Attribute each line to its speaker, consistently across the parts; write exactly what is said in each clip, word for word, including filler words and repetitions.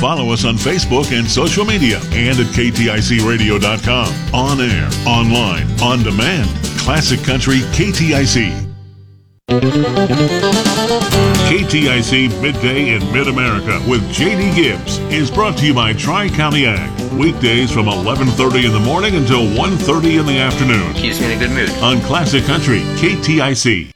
Speaker 1: Follow us on Facebook and social media and at K T I C radio dot com. On air, online, on demand. Classic Country K T I C. K T I C Midday in Mid-America with J D Gibbs is brought to you by Tri-County Ag. Weekdays from eleven thirty in the morning until one thirty in the afternoon.
Speaker 2: Keeps me in a good mood.
Speaker 1: On Classic Country K T I C.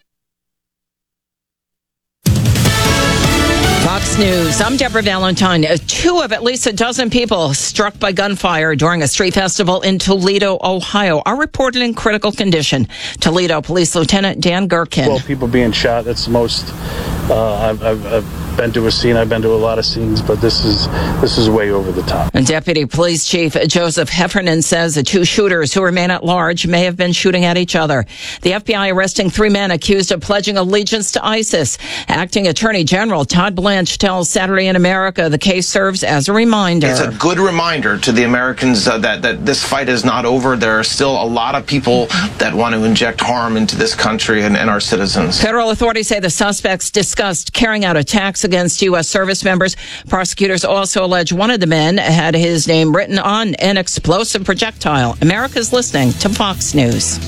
Speaker 3: Fox News. I'm Deborah Valentine. Two of at least a dozen people struck by gunfire during a street festival in Toledo, Ohio, are reported in critical condition. Toledo Police Lieutenant Dan Gherkin.
Speaker 4: Well, people being shot, that's the most uh, I've, I've, I've been to a scene. I've been to a lot of scenes, but this is this is way over the top.
Speaker 3: And Deputy Police Chief Joseph Heffernan says the two shooters who remain at large may have been shooting at each other. The F B I arresting three men accused of pledging allegiance to ISIS. Acting Attorney General Todd Blanche tells Saturday in America the case serves as a reminder.
Speaker 5: It's a good reminder to the Americans uh, that, that this fight is not over. There are still a lot of people that want to inject harm into this country and, and our citizens.
Speaker 3: Federal authorities say the suspects discussed carrying out attacks against U S service members. Prosecutors also allege one of the men had his name written on an explosive projectile. America's listening to Fox News.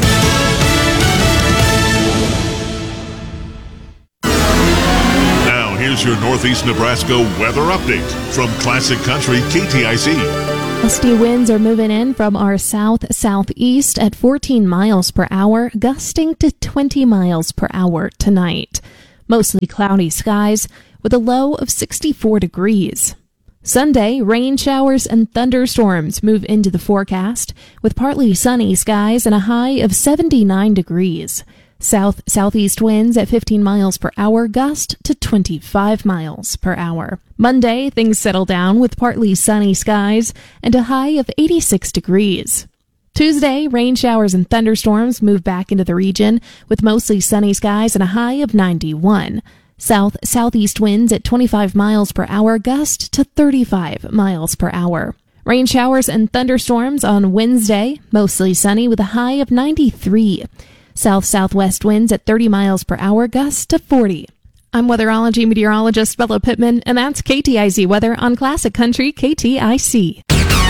Speaker 1: Now, here's your Northeast Nebraska weather update from Classic Country K T I C.
Speaker 6: Gusty winds are moving in from our south-southeast at fourteen miles per hour, gusting to twenty miles per hour tonight. Mostly cloudy skies with a low of sixty-four degrees. Sunday, rain showers and thunderstorms move into the forecast with partly sunny skies and a high of seventy-nine degrees. South-southeast winds at fifteen miles per hour, gust to twenty-five miles per hour. Monday, things settle down with partly sunny skies and a high of eighty-six degrees. Tuesday, rain showers and thunderstorms move back into the region with mostly sunny skies and a high of ninety-one. South-southeast winds at twenty-five miles per hour, gust to thirty-five miles per hour. Rain showers and thunderstorms on Wednesday, mostly sunny with a high of ninety-three. South-southwest winds at thirty miles per hour, gust to forty. I'm weatherology meteorologist Bella Pittman, and that's K T I C weather on Classic Country K T I C.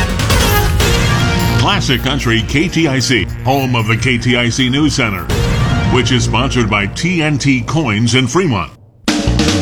Speaker 1: Classic Country K T I C, home of the K T I C News Center, which is sponsored by T N T Coins in Fremont.